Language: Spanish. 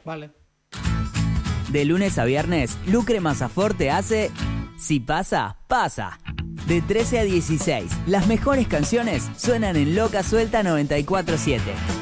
Vale. De lunes a viernes, Lucre Masaforte hace Si pasa, pasa. De 13 a 16, las mejores canciones suenan en Loca Suelta 94.7.